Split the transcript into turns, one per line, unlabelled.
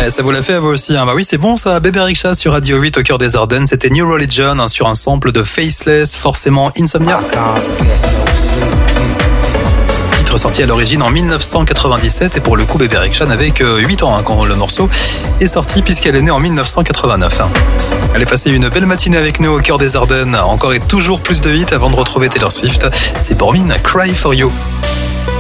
Ça vous l'a fait à vous aussi, hein. Bah oui, c'est bon ça, Bébé Rexha sur Radio 8 au cœur des Ardennes. C'était New Religion, hein, sur un sample de Faceless, forcément Insomnia. Titre sorti à l'origine en 1997 et pour le coup Bébé Rexha n'avait que 8 ans, hein, quand le morceau est sorti puisqu'elle est née en 1989. Allez passer une belle matinée avec nous au cœur des Ardennes. Encore et toujours plus de hits avant de retrouver Taylor Swift. C'est Bormin, Cry For You.